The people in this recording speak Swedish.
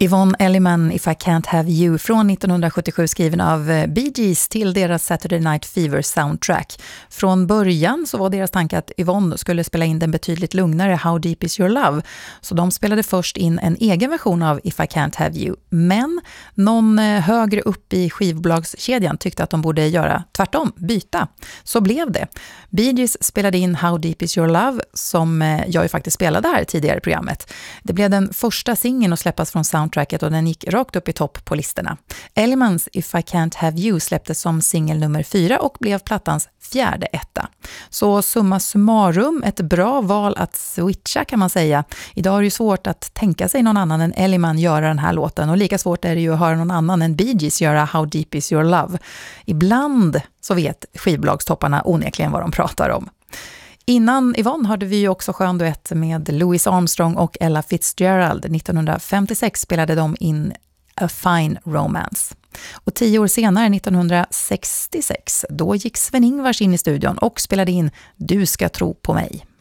Yvonne Elliman, If I Can't Have You från 1977, skriven av Bee Gees till deras Saturday Night Fever soundtrack. Från början så var deras tanke att Yvonne skulle spela in den betydligt lugnare How Deep Is Your Love, så de spelade först in en egen version av If I Can't Have You. Men någon högre upp i skivbolagskedjan tyckte att de borde göra tvärtom, byta. Så blev det. Bee Gees spelade in How Deep Is Your Love, som jag ju faktiskt spelade här tidigare i programmet. Det blev den första singeln att släppas från soundtracket och den gick rakt upp i topp på listorna. Ellimans If I Can't Have You släpptes som singel nummer 4 och blev plattans fjärde etta. Så summa summarum, ett bra val att switcha kan man säga. Idag är det ju svårt att tänka sig någon annan än Elliman göra den här låten, och lika svårt är det ju att höra någon annan än Bee Gees göra How Deep Is Your Love. Ibland så vet skivbolagstopparna onekligen vad de pratar om. Innan Yvonne hörde vi ju också skön duett med Louis Armstrong och Ella Fitzgerald. 1956 spelade de in A Fine Romance. Och 10 år senare, 1966, då gick Sven-Ingvars in i studion och spelade in Du ska tro på mig.